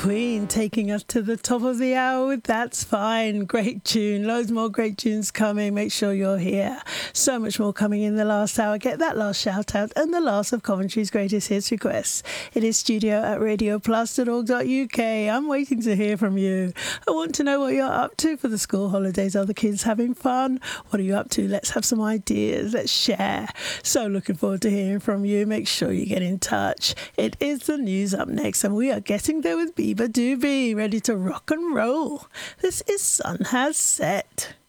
Queen taking us to the top of the hour with That's Fine. Great tune. Loads more great tunes coming. Make sure you're here. So much more coming in the last hour. Get that last shout out and the last of Coventry's greatest hits requests. It is studio@radioplus.org.uk. I'm waiting to hear from you. I want to know what you're up to for the school holidays. Are the kids having fun? What are you up to? Let's have some ideas. Let's share. So looking forward to hearing from you. Make sure you get in touch. It is the news up next, and we are getting there with Bieber Doobie, ready to rock and roll. This is Sun Has Set.